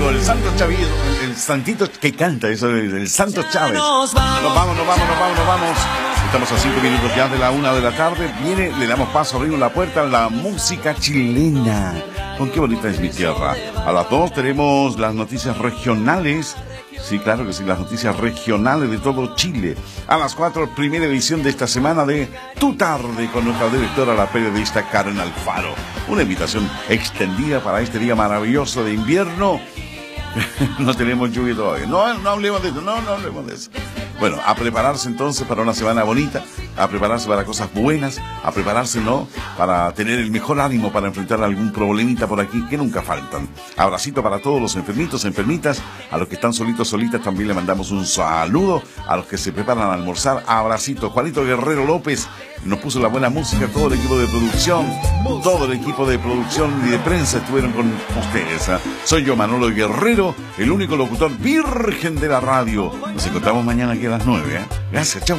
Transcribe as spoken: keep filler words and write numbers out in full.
el Santo Chavillo, el Santito que canta eso, el Santo Chávez. Nos vamos, nos vamos, nos vamos, nos vamos. Estamos a cinco minutos ya de la una de la tarde. Viene, le damos paso, abrimos la puerta a la música chilena. Con qué bonita es mi tierra. A las dos tenemos las noticias regionales. Sí, claro que sí, las noticias regionales de todo Chile. A las cuatro, primera edición de esta semana de Tu Tarde con nuestra directora, la periodista Karen Alfaro. Una invitación extendida para este día maravilloso de invierno. No tenemos lluvia todavía. No, no hablemos de eso, no, no hablemos de eso. Bueno, a prepararse entonces para una semana bonita, a prepararse para cosas buenas, a prepararse, ¿no?, para tener el mejor ánimo para enfrentar algún problemita por aquí que nunca faltan. Abracito para todos los enfermitos, enfermitas, a los que están solitos, solitas también le mandamos un saludo, a los que se preparan a almorzar, abracito. Juanito Guerrero López nos puso la buena música, todo el equipo de producción, todo el equipo de producción y de prensa estuvieron con ustedes, ¿eh? Soy yo, Manolo Guerrero, el único locutor virgen de la radio. Nos encontramos mañana aquí a las nueve, ¿eh? Gracias, chao.